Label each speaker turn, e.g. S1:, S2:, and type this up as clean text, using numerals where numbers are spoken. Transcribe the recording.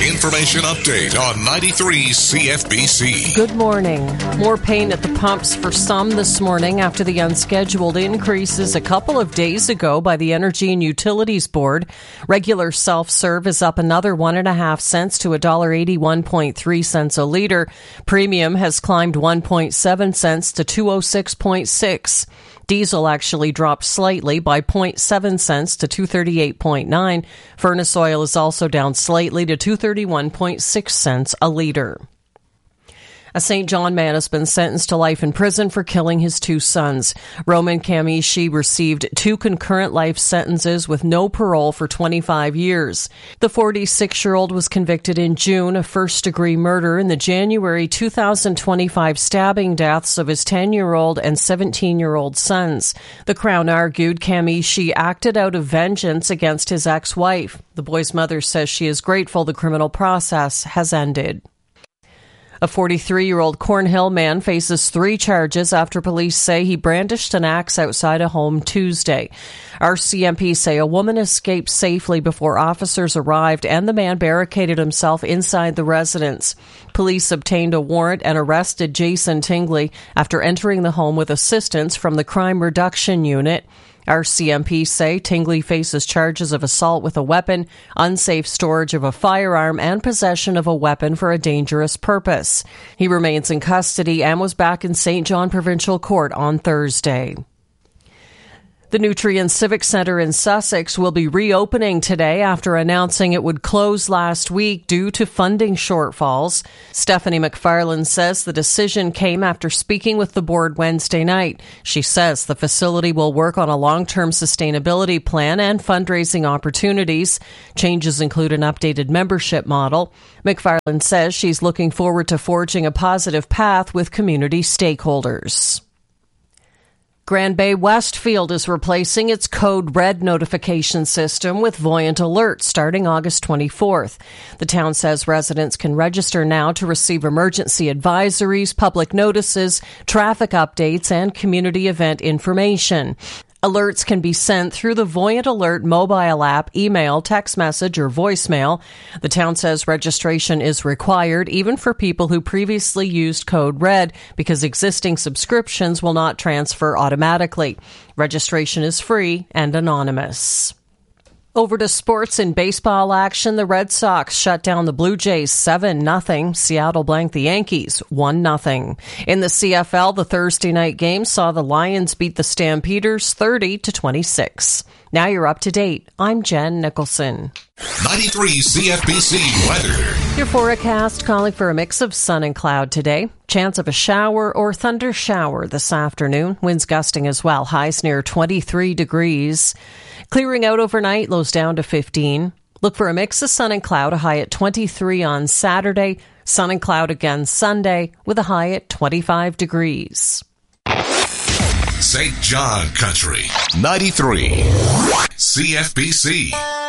S1: Information update on 93 CFBC.
S2: Good morning. More pain at the pumps for some this morning after the unscheduled increases a couple of days ago by the Energy and Utilities Board. Regular self-serve is up another 1.5 cents to $1.81.3 a litre. Premium has climbed 1.7 cents to 206.6. Diesel actually dropped slightly by 0.7 cents to 238.9. Furnace oil is also down slightly to 231.6 cents a litre. A St. John man has been sentenced to life in prison for killing his two sons. Roman Kamishi received 2 concurrent life sentences with no parole for 25 years. The 46-year-old was convicted in June of first-degree murder in the January 2025 stabbing deaths of his 10-year-old and 17-year-old sons. The Crown argued Kamishi acted out of vengeance against his ex-wife. The boy's mother says she is grateful the criminal process has ended. A 43-year-old Cornhill man faces 3 charges after police say he brandished an axe outside a home Tuesday. RCMP say a woman escaped safely before officers arrived and the man barricaded himself inside the residence. Police obtained a warrant and arrested Jason Tingley after entering the home with assistance from the Crime Reduction Unit. RCMP say Tingley faces charges of assault with a weapon, unsafe storage of a firearm, and possession of a weapon for a dangerous purpose. He remains in custody and was back in St. John Provincial Court on Thursday. The Nutrien Civic Centre in Sussex will be reopening today after announcing it would close last week due to funding shortfalls. Stephanie McFarlane says the decision came after speaking with the board Wednesday night. She says the facility will work on a long-term sustainability plan and fundraising opportunities. Changes include an updated membership model. McFarlane says she's looking forward to forging a positive path with community stakeholders. Grand Bay Westfield is replacing its Code Red notification system with Voyant Alert starting August 24th. The town says residents can register now to receive emergency advisories, public notices, traffic updates, and community event information. Alerts can be sent through the Voyant Alert mobile app, email, text message, or voicemail. The town says registration is required even for people who previously used Code Red because existing subscriptions will not transfer automatically. Registration is free and anonymous. Over to sports and baseball action. The Red Sox shut down the Blue Jays 7-0. Seattle blanked the Yankees 1-0. In the CFL, the Thursday night game saw the Lions beat the Stampeders 30-26. Now you're up to date. I'm Jen Nicholson.
S1: 93 CFBC weather.
S2: Your forecast calling for a mix of sun and cloud today. Chance of a shower or thunder shower this afternoon. Winds gusting as well. Highs near 23 degrees. Clearing out overnight, lows down to 15. Look for a mix of sun and cloud, a high at 23 on Saturday. Sun and cloud again Sunday with a high at 25 degrees.
S1: St. John Country, 93 CFBC.